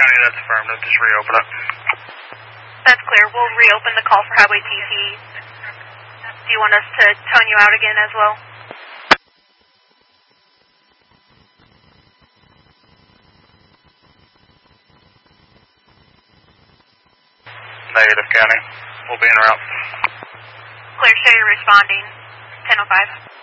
County, that's affirmative. Just reopen it. That's clear. We'll reopen the call for Highway TT. Do you want us to tone you out again as well? Negative, County. We'll be en route. Clear, show you're responding. 10:05.